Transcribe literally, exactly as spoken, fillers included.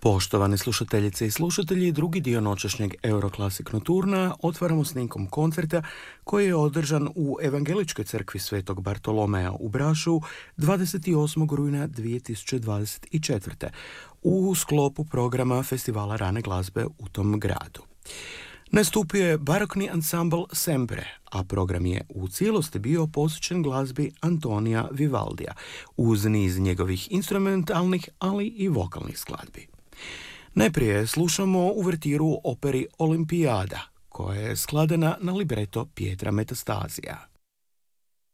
Poštovane slušateljice i slušatelji, drugi dio noćašnjeg Euroclassic Nocturna otvaramo snimkom koncerta koji je održan u Evangeličkoj crkvi Svetog Bartolomea u Brašu dvadeset osmog rujna dvije tisuće dvadeset četvrte. u sklopu programa Festivala rane glazbe u tom gradu. Nastupio je barokni ansambl Sempre, a program je u cijelosti bio posvećen glazbi Antonija Vivaldija, uz niz njegovih instrumentalnih, ali i vokalnih skladbi. Najprije slušamo uvertiru operi Olimpijada, koja je skladena na libreto Pietra Metastazija.